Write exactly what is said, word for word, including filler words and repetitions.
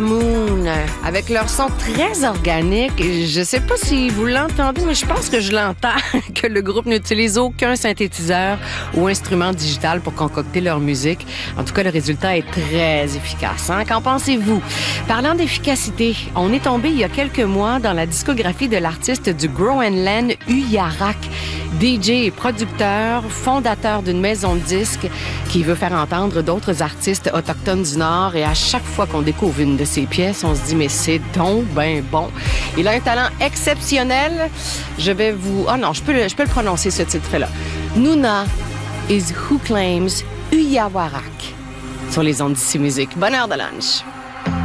Moon, avec leur son très organique. Je sais pas si vous l'entendez, mais je pense que je l'entends, que le groupe n'utilise aucun synthétiseur ou instrument digital pour concocter leur musique. En tout cas, le résultat est très efficace. Hein? Qu'en pensez-vous? Parlant d'efficacité, on est tombé il y a quelques mois dans la discographie de l'artiste du Groenland, Uyarak. D J et producteur, fondateur d'une maison de disques qui veut faire entendre d'autres artistes autochtones du Nord. Et à chaque fois qu'on découvre une de ses pièces, on se dit, mais c'est donc ben bon. Il a un talent exceptionnel. Je vais vous... Ah oh non, je peux, le, je peux le prononcer, ce titre-là. Nuna is who claims Uyawarak sur les ondes d'ici musique. Bonne heure de lunch.